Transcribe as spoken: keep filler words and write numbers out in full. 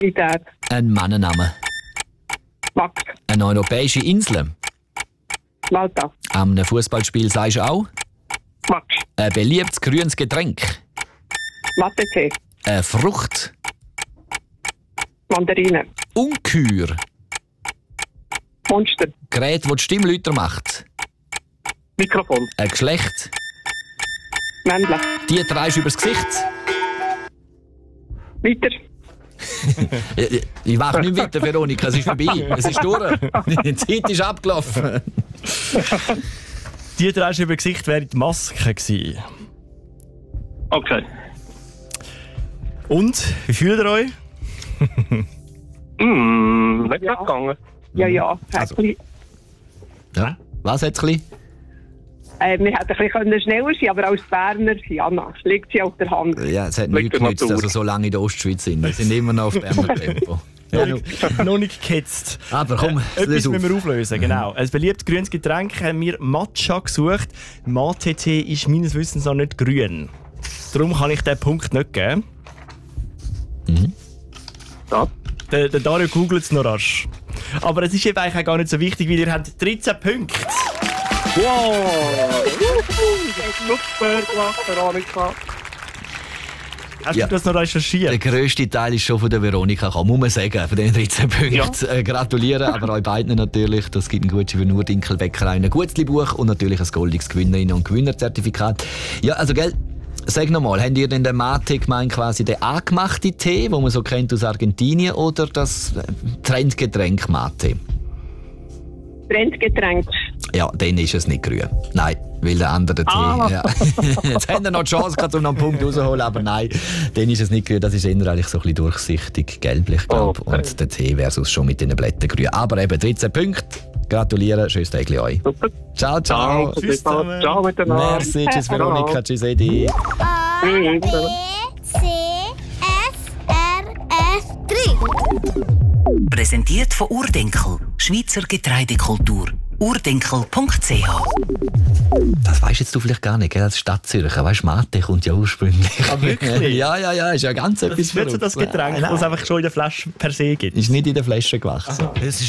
Nationalität. Ein Mannenname. Max. Eine europäische Insel. Malta. Am Fußballspiel sagst du auch. Max. Ein beliebtes grünes Getränk. Latte-Tee. Eine Frucht. Mandarine. Ungeheuer. Monster. Gerät, das die Stimme lauter macht. Mikrofon. Ein Geschlecht. Männle. Die drehst du übers Gesicht. Weiter. Ich, ich mache nicht weiter, Veronika. Es ist vorbei. Es ist durch. Die Zeit ist abgelaufen. Die drei über Gesicht wäre die Maske gewesen. Okay. Und? Wie fühlt ihr euch? Mm, nicht Ja. ja. gegangen. Ja, ja. Also. Also. Ja. Was jetzt ein bisschen? Äh, wir hätten ein bisschen schneller sein, aber als Berner, Jana, liegt sie auf der Hand. Ja, es hat Liegt nichts der genützt, Natur. dass wir so lange in der Ostschweiz sind. Wir sind immer noch auf Berner Tempo. Ja, Noch nicht, noch nicht gehetzt. aber komm, Äh, löse etwas auf. müssen wir auflösen, genau. Ein beliebtes grünes Getränk haben wir Matcha gesucht. Mate-Tee ist meines Wissens noch nicht grün. Darum kann ich diesen Punkt nicht geben. Ja. Der, der Dario googelt es noch rasch. Aber es ist eben eigentlich auch gar nicht so wichtig, weil ihr habt dreizehn Punkte. Wow! Super gemacht, Veronika. Hast Ja. du das noch recherchiert? Der grösste Teil ist schon von der Veronika gekommen, muss man sagen, von den dreizehn Punkten. Ja. Äh, gratulieren, aber euch beiden natürlich. Das gibt ein gutes für nur Dinkelbäckerei, ein Gutzli-Buch und natürlich ein goldiges Gewinnerinnen- und Gewinnerzertifikat. Ja, also, gell, sag nochmal, habt ihr denn den Mate gemeint, quasi den angemachten Tee, den man so kennt aus Argentinien, oder das äh, Trendgetränk Mate? Trendgetränk. Ja, dann ist es nicht grün. Nein, weil der andere Ah. Tee. Ja. Jetzt haben wir noch die Chance, gehabt, um noch einen Punkt rauszuholen, aber nein, dann ist es nicht grün. Das ist eher eigentlich so ein bisschen durchsichtig gelblich, glaube ich. Okay. Und der Tee wäre sonst schon mit den Blättern grün. Aber eben dreizehn Punkte. Gratulieren, schönes Tag euch. Super. Ciao, ciao. Ciao. Tschüss zusammen. Ciao miteinander. Merci, tschüss Veronika, tschüss Edi. A, B, C, F, R, F, drei. Präsentiert von Urdenkel, Schweizer Getreidekultur. urdenkel punkt c h. Das weisst jetzt du vielleicht gar nicht, gell? Als Stadtzürcher. Weißt du, Mate kommt ja ursprünglich. Ah, wirklich? Ja, ja, ja, ist ja ganz Das etwas ist nicht so das Verrücktes. Getränk, das es einfach schon in der Flasche per se gibt. Ist nicht in der Flasche gewachsen. Aha. Es ist